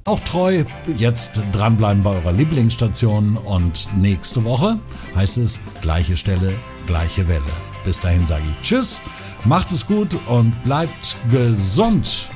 Auch treu jetzt dranbleiben bei eurer Lieblingsstation und nächste Woche heißt es gleiche Stelle, gleiche Welle. Bis dahin sage ich Tschüss, macht es gut und bleibt gesund.